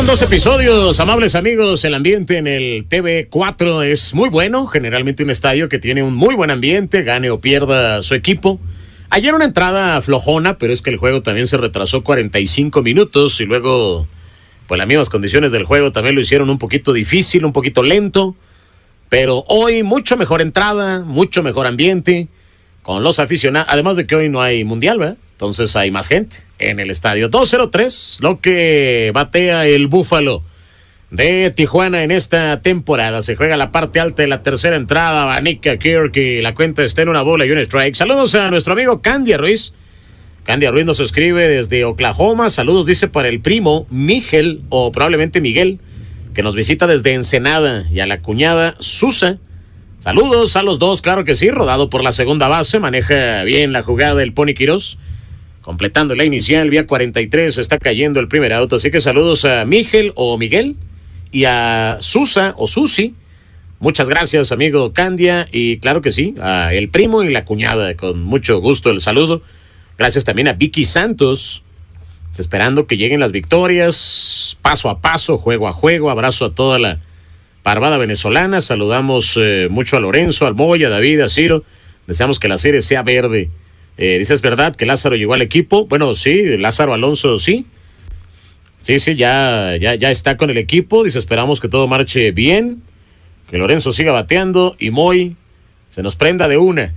Fueron 2 episodios, amables amigos. El ambiente en el TV4 es muy bueno. Generalmente un estadio que tiene un muy buen ambiente, gane o pierda su equipo. Ayer una entrada flojona, pero es que el juego también se retrasó 45 minutos y luego, pues las mismas condiciones del juego también lo hicieron un poquito difícil, un poquito lento. Pero hoy mucho mejor entrada, mucho mejor ambiente con los aficionados. Además de que hoy no hay mundial, ¿verdad? Entonces hay más gente en el estadio. 2-0-3, lo que batea el Búfalo de Tijuana en esta temporada. Se juega la parte alta de la tercera entrada. Vanica Kirk y la cuenta está en una bola y un strike. Saludos a nuestro amigo Candia Ruiz. Candia Ruiz nos escribe desde Oklahoma. Saludos, dice, para el primo Miguel, o probablemente Miguel, que nos visita desde Ensenada, y a la cuñada Susa. Saludos a los dos, claro que sí. Rodado por la segunda base, maneja bien la jugada el Pony Quirós. Completando la inicial, vía 43, está cayendo el primer auto. Así que saludos a Miguel o Miguel y a Susa o Susi. Muchas gracias, amigo Candia. Y claro que sí, a el primo y la cuñada. Con mucho gusto el saludo. Gracias también a Vicky Santos. Esperando que lleguen las victorias. Paso a paso, juego a juego. Abrazo a toda la parvada venezolana. Saludamos mucho a Lorenzo, al Moya, a David, a Ciro. Deseamos que la serie sea verde. Dice, ¿es verdad que Lázaro llegó al equipo? Bueno, sí, Lázaro Alonso, sí. Sí, ya está con el equipo. Dice, esperamos que todo marche bien, que Lorenzo siga bateando y Moy se nos prenda de una.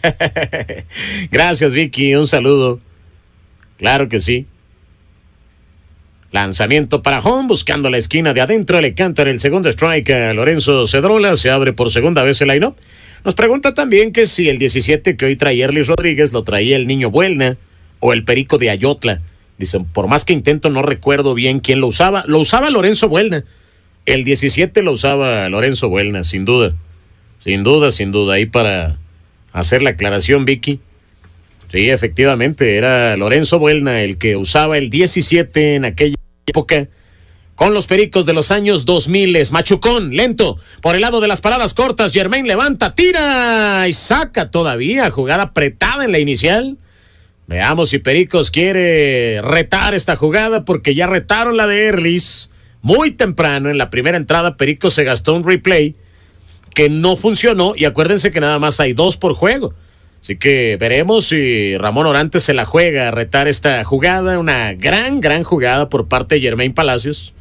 Gracias, Vicky, un saludo. Claro que sí. Lanzamiento para home, buscando la esquina de adentro, le cantan el segundo strike a Lorenzo Cedrola, se abre por segunda vez el line-up. Nos pregunta también que si el 17 que hoy trae Erlis Rodríguez lo traía el Niño Buelna o el Perico de Ayotla. Dicen, por más que intento no recuerdo bien quién lo usaba. Lo usaba Lorenzo Buelna. El 17 lo usaba Lorenzo Buelna, sin duda. Sin duda. Ahí para hacer la aclaración, Vicky. Sí, efectivamente, era Lorenzo Buelna el que usaba el 17 en aquella época. Con los Pericos de los años 2000, machucón, lento, por el lado de las paradas cortas, Germain levanta, tira y saca todavía, jugada apretada en la inicial. Veamos si Pericos quiere retar esta jugada, porque ya retaron la de Erlis muy temprano. En la primera entrada, Pericos se gastó un replay que no funcionó, y acuérdense que nada más hay 2 por juego. Así que veremos si Ramón Orantes se la juega a retar esta jugada, una gran jugada por parte de Germain Palacios.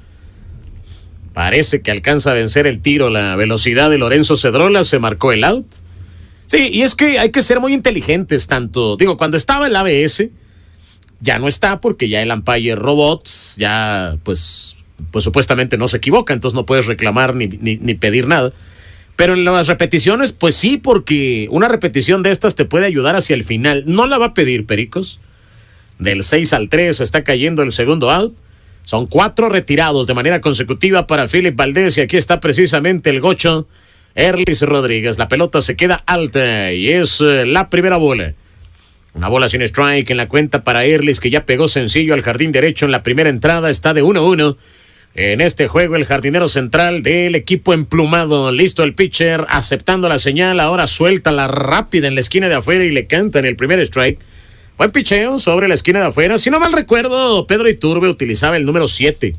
Parece que alcanza a vencer el tiro, la velocidad de Lorenzo Cedrola, se marcó el out. Sí, y es que hay que ser muy inteligentes, cuando estaba el ABS, ya no está porque ya el umpire robot, ya pues supuestamente no se equivoca, entonces no puedes reclamar ni pedir nada. Pero en las repeticiones, pues sí, porque una repetición de estas te puede ayudar hacia el final. No la va a pedir Pericos. Del 6-3 está cayendo el segundo out. Son 4 retirados de manera consecutiva para Philip Valdés, y aquí está precisamente el gocho Erlis Rodríguez. La pelota se queda alta y es la primera bola. Una bola sin strike en la cuenta para Erlis, que ya pegó sencillo al jardín derecho en la primera entrada. Está de 1-1 en este juego el jardinero central del equipo emplumado. Listo el pitcher, aceptando la señal. Ahora suelta la rápida en la esquina de afuera y le cantan el primer strike. Buen picheo sobre la esquina de afuera. Si no mal recuerdo, Pedro Iturbe utilizaba el número 7.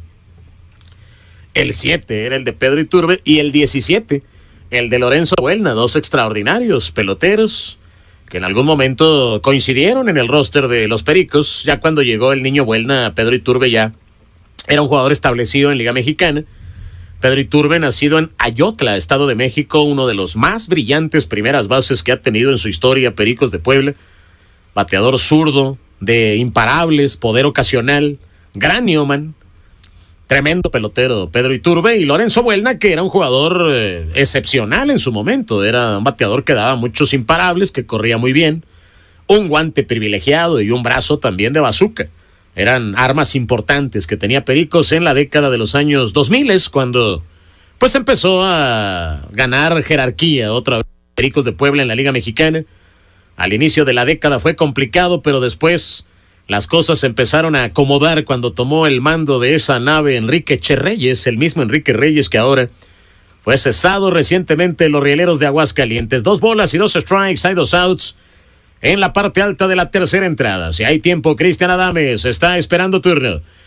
El 7 era el de Pedro Iturbe y el 17, el de Lorenzo Buelna. 2 extraordinarios peloteros que en algún momento coincidieron en el roster de los Pericos. Ya cuando llegó el Niño Buelna, Pedro Iturbe ya era un jugador establecido en Liga Mexicana. Pedro Iturbe, nacido en Ayotla, Estado de México, uno de los más brillantes primeras bases que ha tenido en su historia Pericos de Puebla. Bateador zurdo, de imparables, poder ocasional, gran Newman, tremendo pelotero Pedro Iturbe. Y Lorenzo Buelna, que era un jugador excepcional en su momento, era un bateador que daba muchos imparables, que corría muy bien, un guante privilegiado y un brazo también de bazooka. Eran armas importantes que tenía Pericos en la década de los años 2000, cuando pues empezó a ganar jerarquía otra vez Pericos de Puebla en la Liga Mexicana. Al inicio de la década fue complicado, pero después las cosas empezaron a acomodar cuando tomó el mando de esa nave Enrique Reyes, el mismo Enrique Reyes que ahora fue cesado recientemente en los Rieleros de Aguascalientes. 2 bolas y 2 strikes, hay 2 outs en la parte alta de la tercera entrada. Si hay tiempo, Cristian Adames está esperando turno.